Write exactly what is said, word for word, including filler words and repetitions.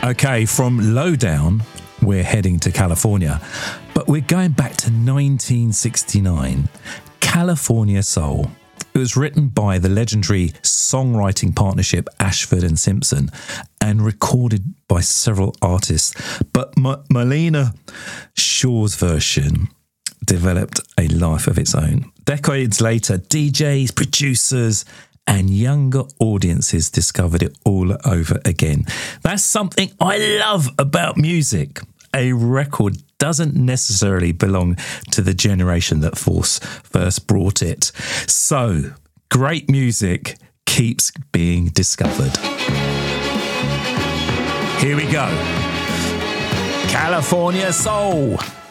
Okay, from Lowdown, we're heading to California, but we're going back to nineteen sixty-nine, California Soul. It was written by the legendary songwriting partnership Ashford and Simpson and recorded by several artists. But M- Marlena Shaw's version developed a life of its own. Decades later, D Js, producers, and younger audiences discovered it all over again. That's something I love about music. A record doesn't necessarily belong to the generation that Force first brought it. So, great music keeps being discovered. Here we go. California Soul.